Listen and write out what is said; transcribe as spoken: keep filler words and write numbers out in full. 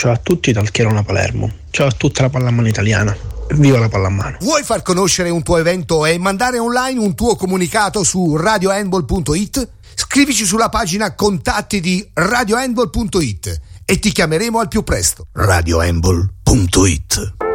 Ciao a tutti dal Chierona Palermo. Ciao a tutta la pallamano italiana. Viva la pallamano. Vuoi far conoscere un tuo evento e mandare online un tuo comunicato su radio handball punto it? Scrivici sulla pagina contatti di radio handball punto it e ti chiameremo al più presto. radio handball punto it